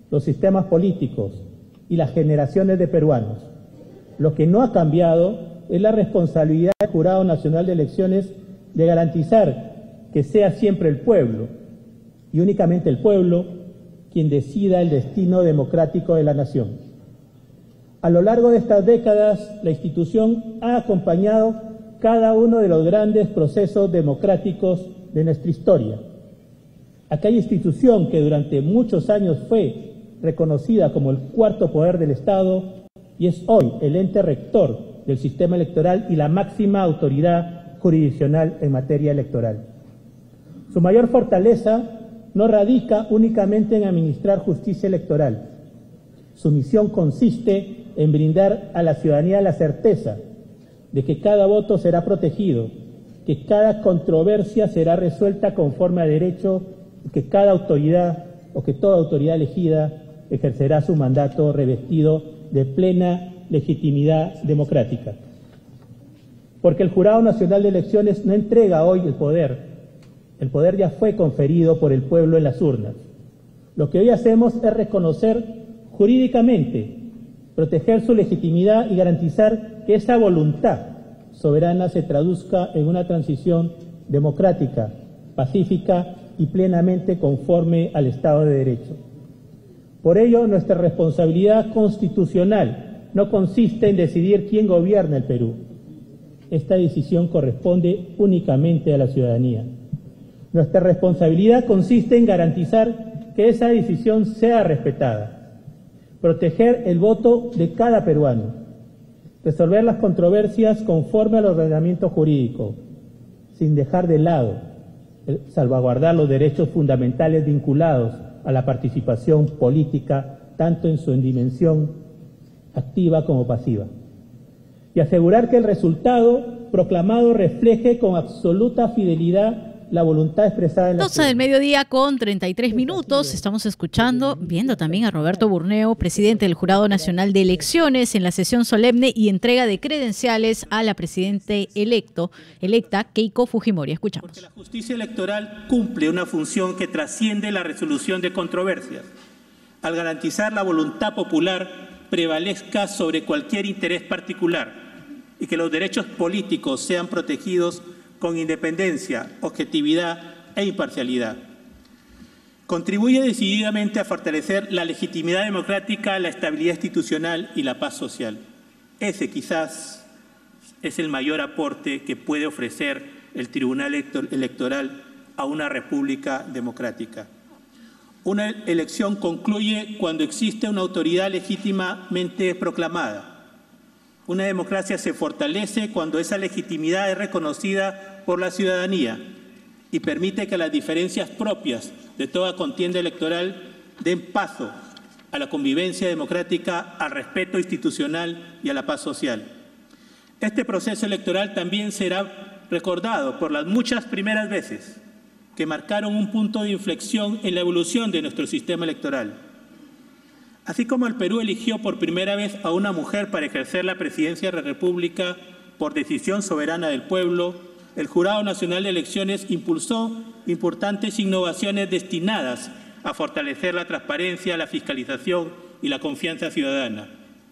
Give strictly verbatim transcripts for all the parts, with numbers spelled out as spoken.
los sistemas políticos y las generaciones de peruanos. Lo que no ha cambiado es la responsabilidad del Jurado Nacional de Elecciones de garantizar que sea siempre el pueblo, y únicamente el pueblo, quien decida el destino democrático de la nación. A lo largo de estas décadas, la institución ha acompañado cada uno de los grandes procesos democráticos de nuestra historia. Aquella institución que durante muchos años fue reconocida como el cuarto poder del Estado y es hoy el ente rector del sistema electoral y la máxima autoridad jurisdiccional en materia electoral. Su mayor fortaleza no radica únicamente en administrar justicia electoral. Su misión consiste en brindar a la ciudadanía la certeza de que cada voto será protegido, que cada controversia será resuelta conforme a derecho y que cada autoridad o que toda autoridad elegida ejercerá su mandato revestido de plena legitimidad democrática. Porque el Jurado Nacional de Elecciones no entrega hoy el poder. El poder ya fue conferido por el pueblo en las urnas. Lo que hoy hacemos es reconocer jurídicamente, proteger su legitimidad y garantizar que esa voluntad soberana se traduzca en una transición democrática, pacífica y plenamente conforme al Estado de Derecho. Por ello, nuestra responsabilidad constitucional no consiste en decidir quién gobierna el Perú. Esta decisión corresponde únicamente a la ciudadanía. Nuestra responsabilidad consiste en garantizar que esa decisión sea respetada, proteger el voto de cada peruano, resolver las controversias conforme al ordenamiento jurídico, sin dejar de lado salvaguardar los derechos fundamentales vinculados a la participación política, tanto en su dimensión activa como pasiva, y asegurar que el resultado proclamado refleje con absoluta fidelidad la voluntad expresada en la doce del mediodía con treinta y tres minutos. Estamos escuchando, viendo también a Roberto Burneo, presidente del Jurado Nacional de Elecciones, en la sesión solemne y entrega de credenciales a la presidente electo, electa Keiko Fujimori. Escuchamos. Porque la justicia electoral cumple una función que trasciende la resolución de controversias, al garantizar la voluntad popular prevalezca sobre cualquier interés particular y que los derechos políticos sean protegidos con independencia, objetividad e imparcialidad. Contribuye decididamente a fortalecer la legitimidad democrática, la estabilidad institucional y la paz social. Ese quizás es el mayor aporte que puede ofrecer el Tribunal Electoral a una república democrática. Una elección concluye cuando existe una autoridad legítimamente proclamada. Una democracia se fortalece cuando esa legitimidad es reconocida por la ciudadanía y permite que las diferencias propias de toda contienda electoral den paso a la convivencia democrática, al respeto institucional y a la paz social. Este proceso electoral también será recordado por las muchas primeras veces que marcaron un punto de inflexión en la evolución de nuestro sistema electoral. Así como el Perú eligió por primera vez a una mujer para ejercer la presidencia de la República por decisión soberana del pueblo, el Jurado Nacional de Elecciones impulsó importantes innovaciones destinadas a fortalecer la transparencia, la fiscalización y la confianza ciudadana.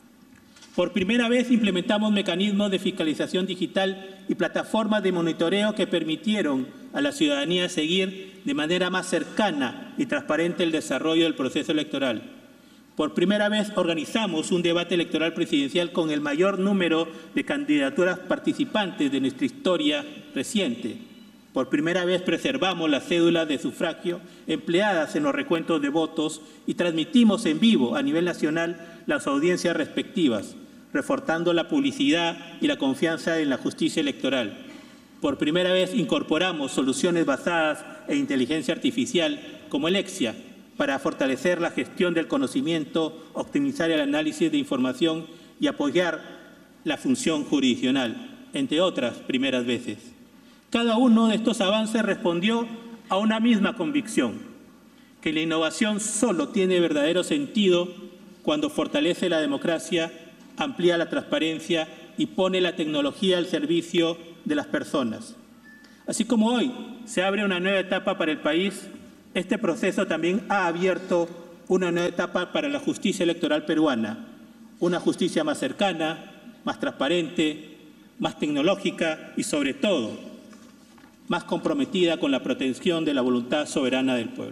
Por primera vez implementamos mecanismos de fiscalización digital y plataformas de monitoreo que permitieron a la ciudadanía seguir de manera más cercana y transparente el desarrollo del proceso electoral. Por primera vez organizamos un debate electoral presidencial con el mayor número de candidaturas participantes de nuestra historia reciente. Por primera vez preservamos las cédulas de sufragio empleadas en los recuentos de votos y transmitimos en vivo a nivel nacional las audiencias respectivas, reforzando la publicidad y la confianza en la justicia electoral. Por primera vez incorporamos soluciones basadas en inteligencia artificial como Alexia, para fortalecer la gestión del conocimiento, optimizar el análisis de información y apoyar la función jurisdiccional, entre otras primeras veces. Cada uno de estos avances respondió a una misma convicción, que la innovación solo tiene verdadero sentido cuando fortalece la democracia, amplía la transparencia y pone la tecnología al servicio de las personas. Así como hoy se abre una nueva etapa para el país, este proceso también ha abierto una nueva etapa para la justicia electoral peruana, una justicia más cercana, más transparente, más tecnológica y, sobre todo, más comprometida con la protección de la voluntad soberana del pueblo.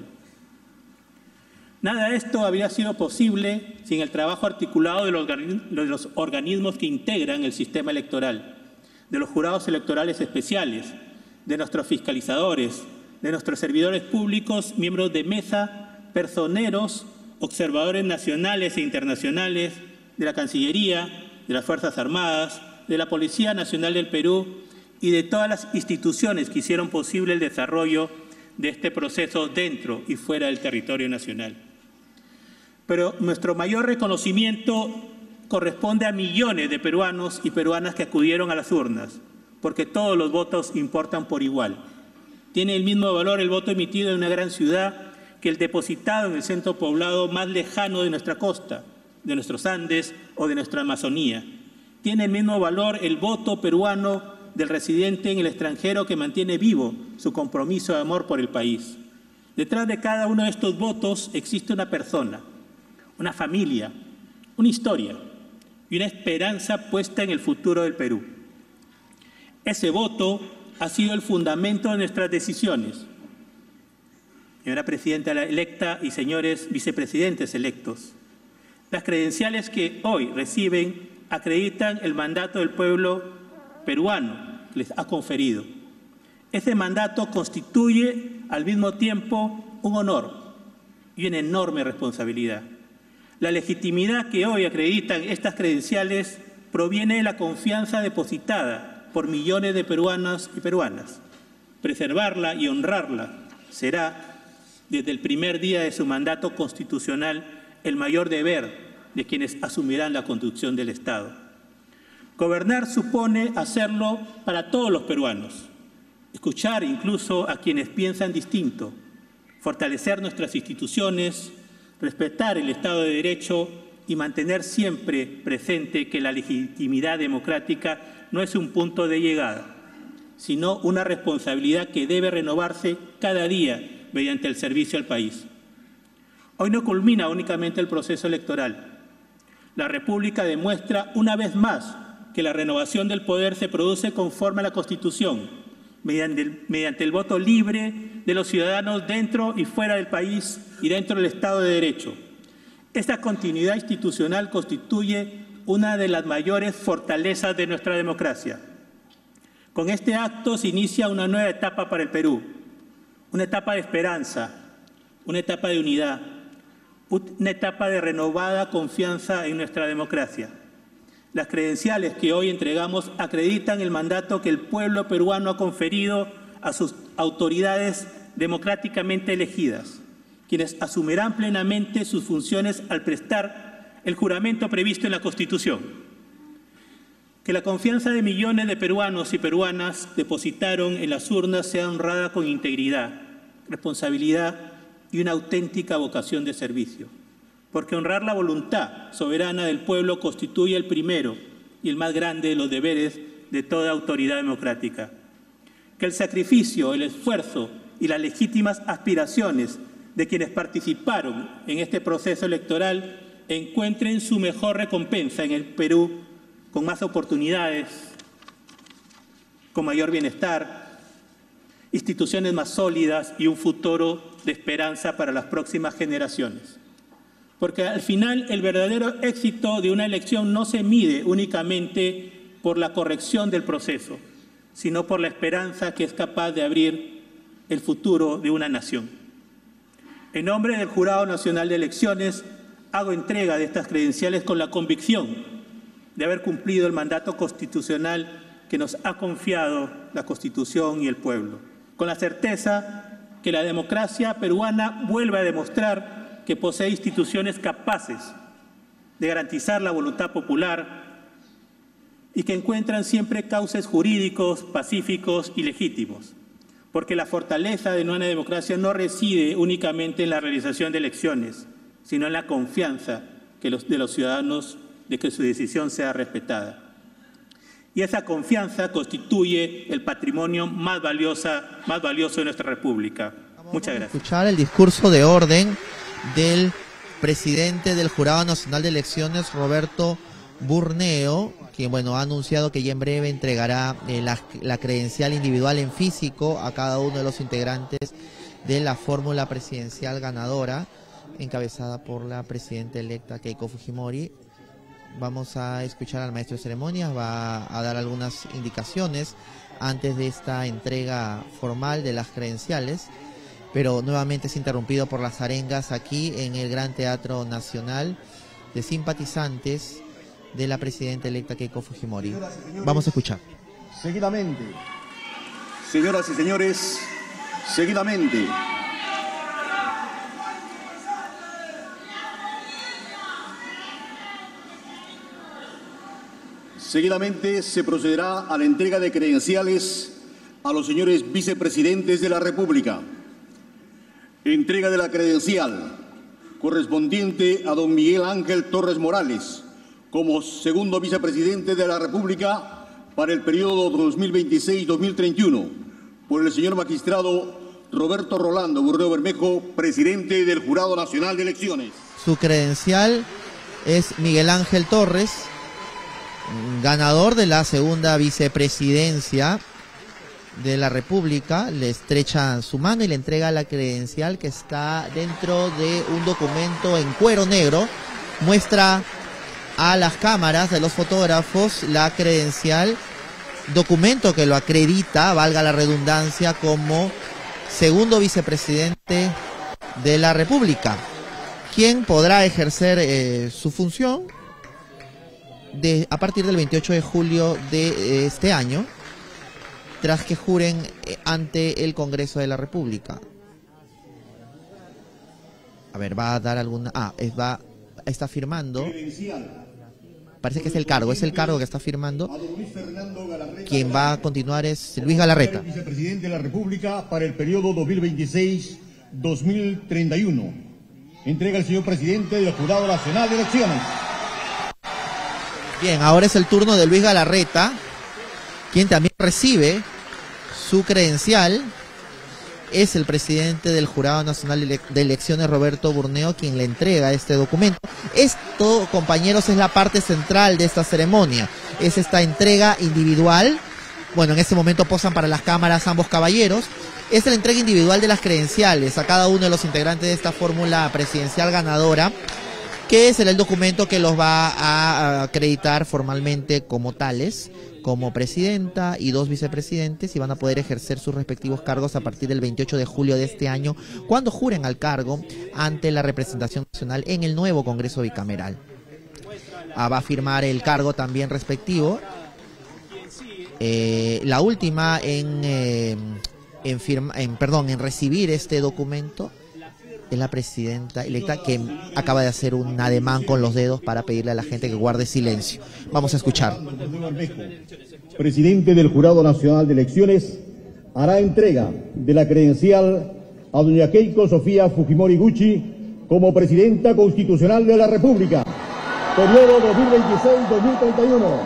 Nada de esto habría sido posible sin el trabajo articulado de los, de los organismos que integran el sistema electoral, de los jurados electorales especiales, de nuestros fiscalizadores, de nuestros servidores públicos, miembros de mesa, personeros, observadores nacionales e internacionales, de la Cancillería, de las Fuerzas Armadas, de la Policía Nacional del Perú y de todas las instituciones que hicieron posible el desarrollo de este proceso dentro y fuera del territorio nacional. Pero nuestro mayor reconocimiento corresponde a millones de peruanos y peruanas que acudieron a las urnas, porque todos los votos importan por igual. Tiene el mismo valor el voto emitido en una gran ciudad que el depositado en el centro poblado más lejano de nuestra costa, de nuestros Andes o de nuestra Amazonía. Tiene el mismo valor el voto peruano del residente en el extranjero que mantiene vivo su compromiso de amor por el país. Detrás de cada uno de estos votos existe una persona, una familia, una historia y una esperanza puesta en el futuro del Perú. Ese voto ha sido el fundamento de nuestras decisiones. Señora Presidenta electa y señores vicepresidentes electos, las credenciales que hoy reciben acreditan el mandato del pueblo peruano que les ha conferido. Ese mandato constituye al mismo tiempo un honor y una enorme responsabilidad. La legitimidad que hoy acreditan estas credenciales proviene de la confianza depositada por millones de peruanas y peruanas. Preservarla y honrarla será, desde el primer día de su mandato constitucional, el mayor deber de quienes asumirán la conducción del Estado. Gobernar supone hacerlo para todos los peruanos, escuchar incluso a quienes piensan distinto, fortalecer nuestras instituciones, respetar el Estado de Derecho y mantener siempre presente que la legitimidad democrática no es un punto de llegada, sino una responsabilidad que debe renovarse cada día mediante el servicio al país. Hoy no culmina únicamente el proceso electoral. La República demuestra una vez más que la renovación del poder se produce conforme a la Constitución, mediante el, mediante el voto libre de los ciudadanos dentro y fuera del país y dentro del Estado de Derecho. Esta continuidad institucional constituye una de las mayores fortalezas de nuestra democracia. Con este acto se inicia una nueva etapa para el Perú, una etapa de esperanza, una etapa de unidad, una etapa de renovada confianza en nuestra democracia. Las credenciales que hoy entregamos acreditan el mandato que el pueblo peruano ha conferido a sus autoridades democráticamente elegidas, quienes asumirán plenamente sus funciones al prestar el juramento previsto en la Constitución. Que la confianza de millones de peruanos y peruanas depositaron en las urnas sea honrada con integridad, responsabilidad y una auténtica vocación de servicio, porque honrar la voluntad soberana del pueblo constituye el primero y el más grande de los deberes de toda autoridad democrática. Que el sacrificio, el esfuerzo y las legítimas aspiraciones de quienes participaron en este proceso electoral encuentren su mejor recompensa en el Perú, con más oportunidades, con mayor bienestar, instituciones más sólidas y un futuro de esperanza para las próximas generaciones. Porque al final el verdadero éxito de una elección no se mide únicamente por la corrección del proceso, sino por la esperanza que es capaz de abrir el futuro de una nación. En nombre del Jurado Nacional de Elecciones, hago entrega de estas credenciales con la convicción de haber cumplido el mandato constitucional que nos ha confiado la Constitución y el pueblo, con la certeza que la democracia peruana vuelve a demostrar que posee instituciones capaces de garantizar la voluntad popular y que encuentran siempre cauces jurídicos, pacíficos y legítimos, porque la fortaleza de una democracia no reside únicamente en la realización de elecciones, sino en la confianza que los, de los ciudadanos de que su decisión sea respetada. Y esa confianza constituye el patrimonio más, valiosa, más valioso de nuestra República. Muchas gracias. Escuchar el discurso de orden del presidente del Jurado Nacional de Elecciones, Roberto Burneo, quien bueno, ha anunciado que ya en breve entregará eh, la, la credencial individual en físico a cada uno de los integrantes de la fórmula presidencial ganadora, encabezada por la presidenta electa Keiko Fujimori. Vamos a escuchar al maestro de ceremonias, va a dar algunas indicaciones antes de esta entrega formal de las credenciales, pero nuevamente es interrumpido por las arengas aquí en el Gran Teatro Nacional de simpatizantes de la presidenta electa Keiko Fujimori. Vamos a escuchar. Seguidamente, señoras y señores, seguidamente, seguidamente se procederá a la entrega de credenciales a los señores vicepresidentes de la República. Entrega de la credencial correspondiente a don Miguel Ángel Torres Morales como segundo vicepresidente de la República para el periodo dos mil veintiséis dos mil treinta y uno, por el señor magistrado Roberto Rolando Burneo Bermejo, presidente del Jurado Nacional de Elecciones. Su credencial es Miguel Ángel Torres, ganador de la segunda vicepresidencia de la República. Le estrecha su mano y le entrega la credencial que está dentro de un documento en cuero negro. Muestra a las cámaras de los fotógrafos la credencial, documento que lo acredita, valga la redundancia, como segundo vicepresidente de la República, quien podrá ejercer eh, su función de, a partir del veintiocho de julio de eh, este año, tras que juren eh, ante el Congreso de la República. A ver, va a dar alguna... Ah, es, va, está firmando... Parece que es el cargo, es el cargo que está firmando. Quien va a continuar es Luis Galarreta, vicepresidente de la República para el periodo dos mil veintiséis dos mil treinta y uno. Entrega el señor presidente del Jurado Nacional de Elecciones. Bien, ahora es el turno de Luis Galarreta, quien también recibe su credencial. Es el presidente del Jurado Nacional de Elecciones, Roberto Burneo, quien le entrega este documento. Esto, compañeros, es la parte central de esta ceremonia. Es esta entrega individual. Bueno, en este momento posan para las cámaras ambos caballeros. Es la entrega individual de las credenciales a cada uno de los integrantes de esta fórmula presidencial ganadora, que será el documento que los va a acreditar formalmente como tales, como presidenta y dos vicepresidentes, y van a poder ejercer sus respectivos cargos a partir del veintiocho de julio de este año, cuando juren al cargo ante la representación nacional en el nuevo Congreso bicameral. Ah, va a firmar el cargo también respectivo. Eh, la última en, eh, en, firma, en, perdón, en recibir este documento es la presidenta electa, que acaba de hacer un ademán con los dedos para pedirle a la gente que guarde silencio. Vamos a escuchar. Presidente del Jurado Nacional de Elecciones, hará entrega de la credencial a doña Keiko Sofía Fujimori Gucci como presidenta constitucional de la República, periodo dos mil veintiséis dos mil treinta y uno.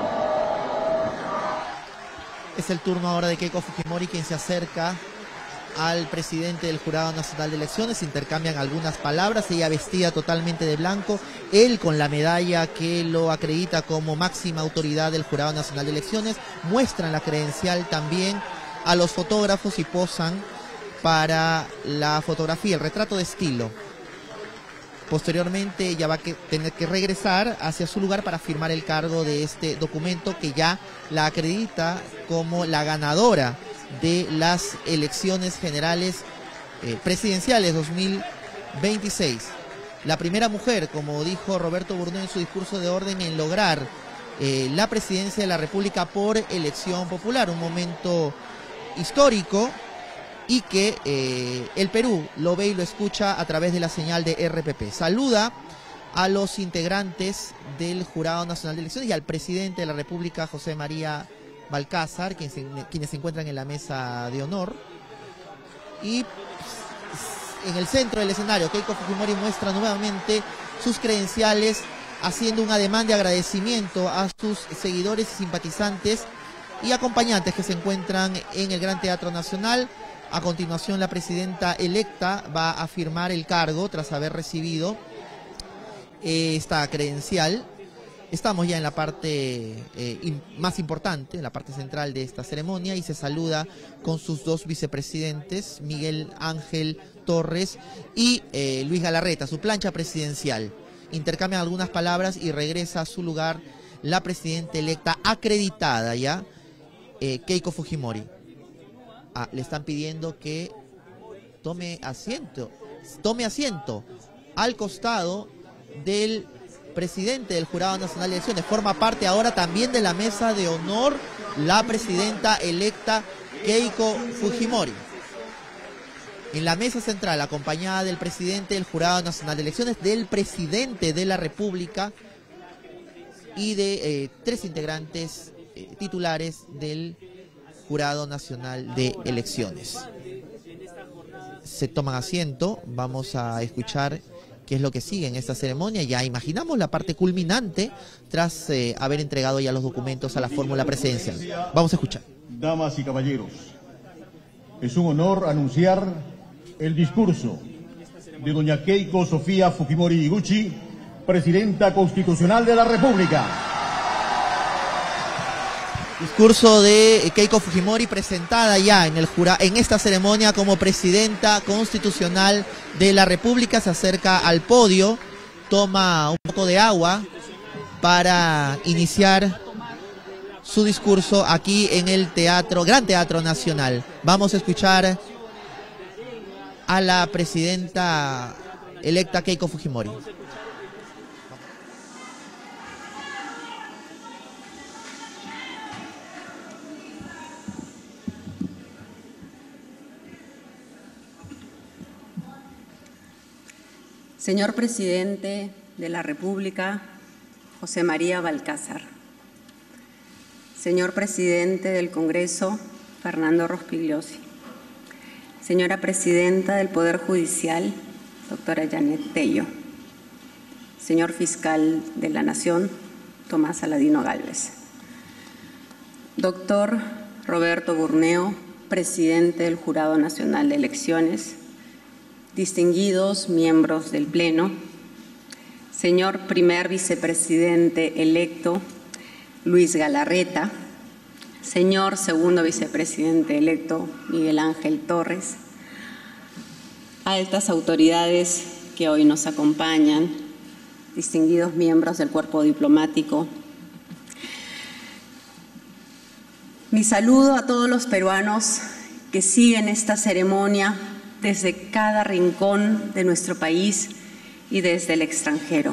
Es el turno ahora de Keiko Fujimori, quien se acerca al presidente del Jurado Nacional de Elecciones. Intercambian algunas palabras, ella vestida totalmente de blanco, él con la medalla que lo acredita como máxima autoridad del Jurado Nacional de Elecciones. Muestran la credencial también a los fotógrafos y posan para la fotografía, el retrato de estilo. Posteriormente ella va a que, tener que regresar hacia su lugar para firmar el cargo de este documento que ya la acredita como la ganadora de las elecciones generales eh, presidenciales dos mil veintiséis. La primera mujer, como dijo Roberto Burneo en su discurso de orden, en lograr eh, la presidencia de la República por elección popular, un momento histórico y que eh, el Perú lo ve y lo escucha a través de la señal de R P P. Saluda a los integrantes del Jurado Nacional de Elecciones y al presidente de la República, José María Balcázar, quienes se, quienes se encuentran en la mesa de honor. Y en el centro del escenario, Keiko Fujimori muestra nuevamente sus credenciales, haciendo un ademán de agradecimiento a sus seguidores y simpatizantes y acompañantes que se encuentran en el Gran Teatro Nacional. A continuación, la presidenta electa va a firmar el cargo tras haber recibido esta credencial. Estamos ya en la parte eh, más importante, en la parte central de esta ceremonia, y se saluda con sus dos vicepresidentes, Miguel Ángel Torres y eh, Luis Galarreta, su plancha presidencial. Intercambian algunas palabras y regresa a su lugar la presidenta electa acreditada ya, eh, Keiko Fujimori. Ah, le están pidiendo que tome asiento, tome asiento al costado del presidente del Jurado Nacional de Elecciones. Forma parte ahora también de la mesa de honor la presidenta electa Keiko Fujimori. En la mesa central, acompañada del presidente del Jurado Nacional de Elecciones, del presidente de la República y de eh, tres integrantes eh, titulares del Jurado Nacional de Elecciones. Se toman asiento, vamos a escuchar qué es lo que sigue en esta ceremonia. Ya imaginamos la parte culminante tras eh, haber entregado ya los documentos a la fórmula presidencial. Vamos a escuchar. Damas y caballeros, es un honor anunciar el discurso de doña Keiko Sofía Fujimori Iguchi, presidenta constitucional de la República. Discurso de Keiko Fujimori, presentada ya en, el jura, en esta ceremonia como presidenta constitucional de la República. Se acerca al podio, toma un poco de agua para iniciar su discurso aquí en el Teatro, Gran Teatro Nacional. Vamos a escuchar a la presidenta electa Keiko Fujimori. Señor Presidente de la República, José María Balcázar. Señor Presidente del Congreso, Fernando Rospigliosi. Señora Presidenta del Poder Judicial, doctora Janet Tello. Señor Fiscal de la Nación, Tomás Aladino Gálvez. Doctor Roberto Burneo, Presidente del Jurado Nacional de Elecciones. Distinguidos miembros del Pleno, señor primer vicepresidente electo Luis Galarreta, señor segundo vicepresidente electo Miguel Ángel Torres, altas autoridades que hoy nos acompañan, distinguidos miembros del cuerpo diplomático. Mi saludo a todos los peruanos que siguen esta ceremonia desde cada rincón de nuestro país y desde el extranjero.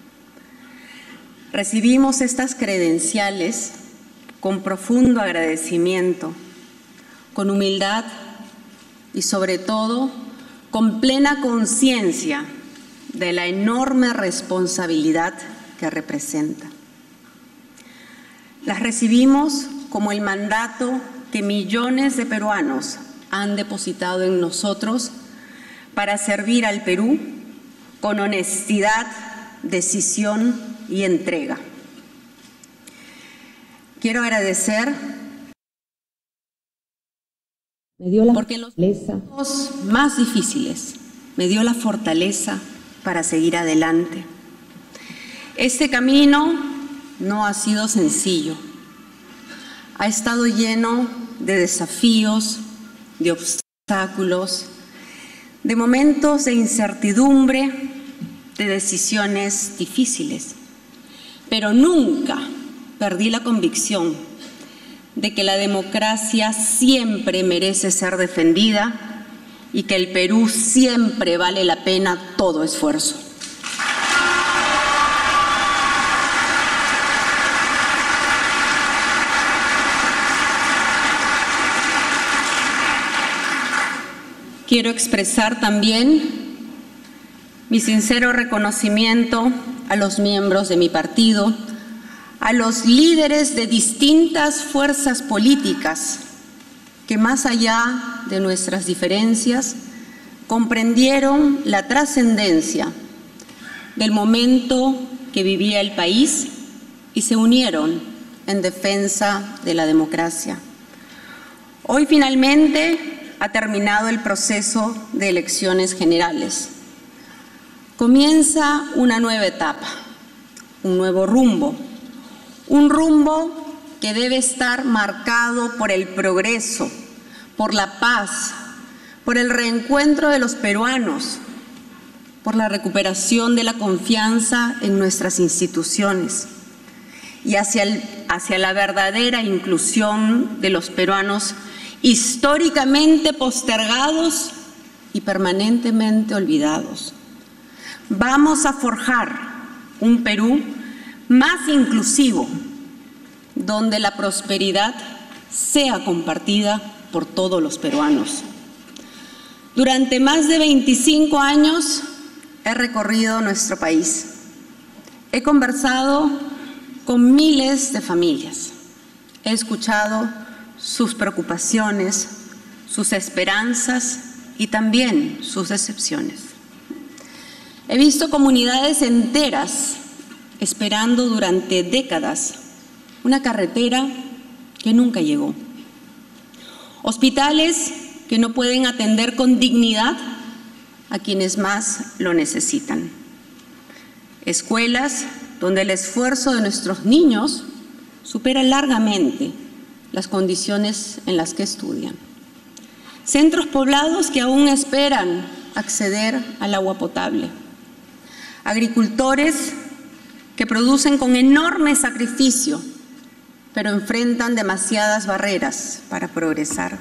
Recibimos estas credenciales con profundo agradecimiento, con humildad y sobre todo con plena conciencia de la enorme responsabilidad que representa. Las recibimos como el mandato que millones de peruanos han depositado en nosotros para servir al Perú con honestidad, decisión y entrega. Quiero agradecer me dio la porque en los momentos más difíciles me dio la fortaleza para seguir adelante. Este camino no ha sido sencillo, ha estado lleno de desafíos, de obstáculos, de momentos de incertidumbre, de decisiones difíciles. Pero nunca perdí la convicción de que la democracia siempre merece ser defendida y que el Perú siempre vale la pena todo esfuerzo. Quiero expresar también mi sincero reconocimiento a los miembros de mi partido, a los líderes de distintas fuerzas políticas que más allá de nuestras diferencias comprendieron la trascendencia del momento que vivía el país y se unieron en defensa de la democracia. Hoy finalmente ha terminado el proceso de elecciones generales. Comienza una nueva etapa, un nuevo rumbo, un rumbo que debe estar marcado por el progreso, por la paz, por el reencuentro de los peruanos, por la recuperación de la confianza en nuestras instituciones y hacia, el, hacia la verdadera inclusión de los peruanos históricamente postergados y permanentemente olvidados. Vamos a forjar un Perú más inclusivo, donde la prosperidad sea compartida por todos los peruanos. Durante más de veinticinco años he recorrido nuestro país. He conversado con miles de familias. He escuchado sus preocupaciones, sus esperanzas y también sus decepciones. He visto comunidades enteras esperando durante décadas una carretera que nunca llegó. Hospitales que no pueden atender con dignidad a quienes más lo necesitan. Escuelas donde el esfuerzo de nuestros niños supera largamente las condiciones en las que estudian. Centros poblados que aún esperan acceder al agua potable. Agricultores que producen con enorme sacrificio, pero enfrentan demasiadas barreras para progresar.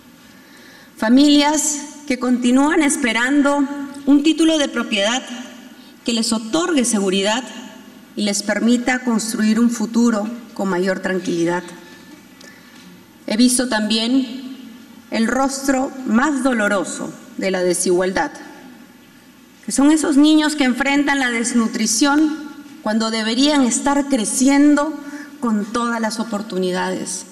Familias que continúan esperando un título de propiedad que les otorgue seguridad y les permita construir un futuro con mayor tranquilidad. He visto también el rostro más doloroso de la desigualdad, que son esos niños que enfrentan la desnutrición cuando deberían estar creciendo con todas las oportunidades.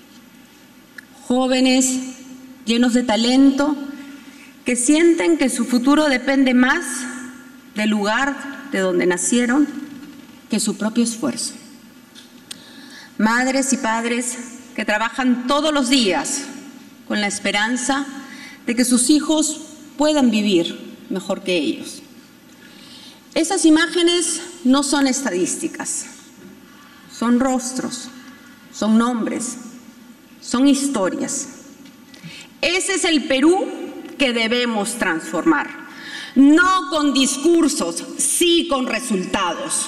Jóvenes llenos de talento que sienten que su futuro depende más del lugar de donde nacieron que su propio esfuerzo. Madres y padres que trabajan todos los días con la esperanza de que sus hijos puedan vivir mejor que ellos. Esas imágenes no son estadísticas. Son rostros, son nombres, son historias. Ese es el Perú que debemos transformar, no con discursos, sí con resultados.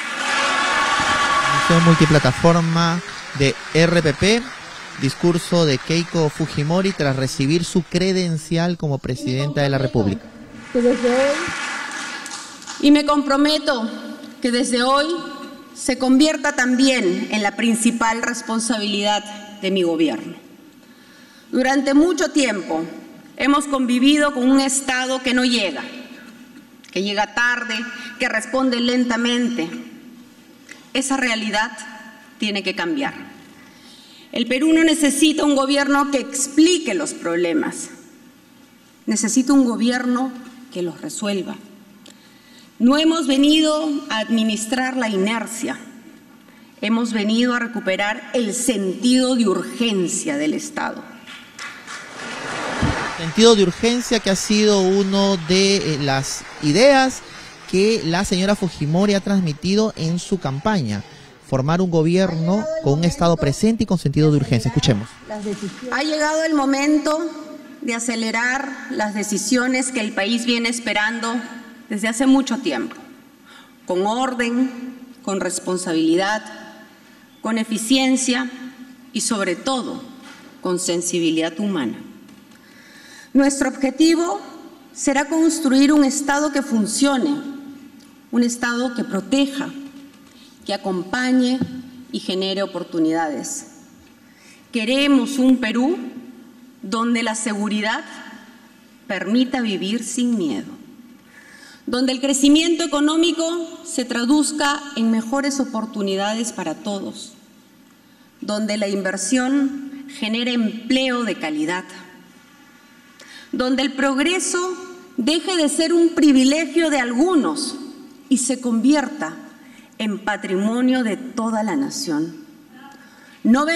Multiplataforma de R P P, discurso de Keiko Fujimori tras recibir su credencial como presidenta de la República. Y me comprometo que desde hoy se convierta también en la principal responsabilidad de mi gobierno. Durante mucho tiempo hemos convivido con un Estado que no llega, que llega tarde, que responde lentamente. Esa realidad tiene que cambiar. El Perú no necesita un gobierno que explique los problemas, necesita un gobierno que los resuelva. No hemos venido a administrar la inercia, hemos venido a recuperar el sentido de urgencia del Estado. Sentido de urgencia que ha sido una de las ideas que la señora Fujimori ha transmitido en su campaña. Formar un gobierno con un Estado presente y con sentido de urgencia. Escuchemos. Ha llegado el momento de acelerar las decisiones que el país viene esperando desde hace mucho tiempo, con orden, con responsabilidad, con eficiencia y sobre todo con sensibilidad humana. Nuestro objetivo será construir un Estado que funcione, un Estado que proteja, que acompañe y genere oportunidades. Queremos un Perú donde la seguridad permita vivir sin miedo, donde el crecimiento económico se traduzca en mejores oportunidades para todos, donde la inversión genere empleo de calidad, donde el progreso deje de ser un privilegio de algunos y se convierta en patrimonio de toda la nación. No